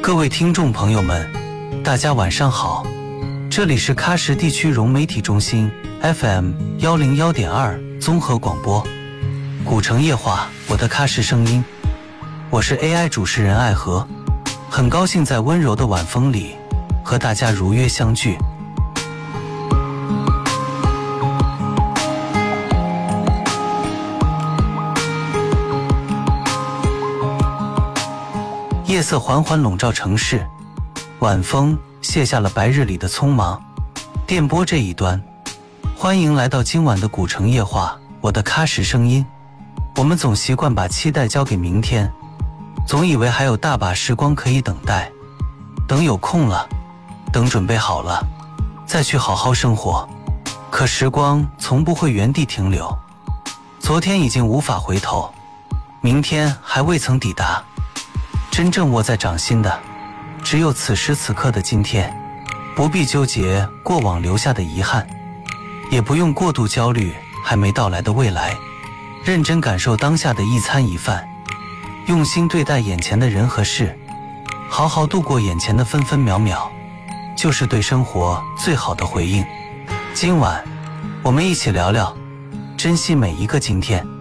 各位听众朋友们，大家晚上好，这里是喀什地区融媒体中心 FM 101.2综合广播，古城夜话，我的喀什声音，我是 AI 主持人爱和，很高兴在温柔的晚风里和大家如约相聚。夜色缓缓笼罩城市，晚风卸下了白日里的匆忙。电波这一端，欢迎来到今晚的古城夜话，我的喀什声音。我们总习惯把期待交给明天，总以为还有大把时光可以等待，等有空了，等准备好了，再去好好生活。可时光从不会原地停留，昨天已经无法回头，明天还未曾抵达。真正握在掌心的，只有此时此刻的今天。不必纠结过往留下的遗憾，也不用过度焦虑还没到来的未来。认真感受当下的一餐一饭，用心对待眼前的人和事，好好度过眼前的分分秒秒，就是对生活最好的回应。今晚我们一起聊聊珍惜每一个今天。